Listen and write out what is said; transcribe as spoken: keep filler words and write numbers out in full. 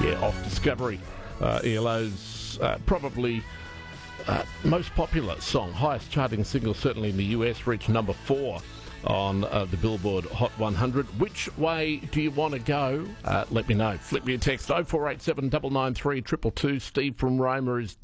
Yeah, off Discovery. Uh, E L O's uh, probably uh, most popular song, highest charting single certainly in the U S, reached number four on uh, the Billboard Hot one hundred. Which way do you want to go? Uh, let me know. Flip me a text oh four eight seven, nine nine three, two two two. Steve from Roma is